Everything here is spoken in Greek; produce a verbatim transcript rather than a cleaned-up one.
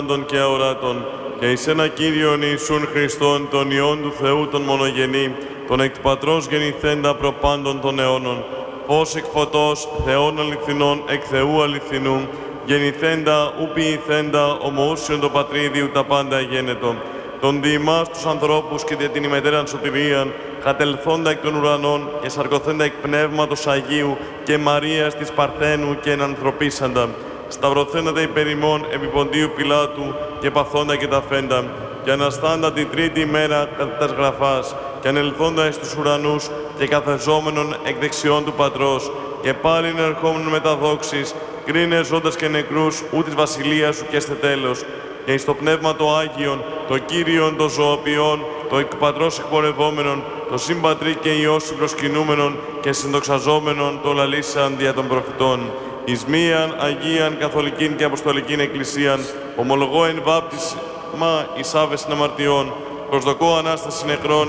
των και αοράτων, και εις ένα Κύριον Ιησούν Χριστόν, τον Υιόν του Θεού τον μονογενή, τον εκ του Πατρός γεννηθέντα προπάντων των αιώνων, φως εκ φωτός, Θεών αληθινών, εκ Θεού αληθινού, γεννηθέντα, ου ποιηθέντα, ομοούσιον το Πατρίδιου τα πάντα γένετο. Τον δι' ημάς τους ανθρώπους και δια την ημετέραν σωτηρίαν, κατελθόντα εκ των ουρανών και σαρκωθέντα εκ Πνεύματος Αγίου και Μαρίας της Παρθένου και ενανθρωπίσαντα, σταυρωθέντα υπέρ ημών επί Ποντίου Πιλάτου και παθόντα και τα φέντα, και αναστάντα την τρίτη ημέρα κατά τας γραφάς, και ανελθόντα εις τους ουρανούς και καθεζόμενον εκ δεξιών του Πατρός, και πάλιν ερχόμενον με τα δόξης, κρίνε ζώντας και νεκρούς, ού της βασιλείας σου και στε τέλος, και εις το Πνεύμα το Άγιον, το Κύριον, το ζωοποιών, το εκ Πατρός εκπορευόμενον, το συμπατρί και Υιός συμπροσκυνούμενον και συνδοξαζόμενον, το λαλήσαν δια των προφητών. Εις μίαν Αγίαν Καθολικήν και Αποστολικήν Εκκλησίαν, ομολογώ εν βάπτισμα εις άβεσιν αμαρτιών, προσδοκώ Ανάσταση νεκρών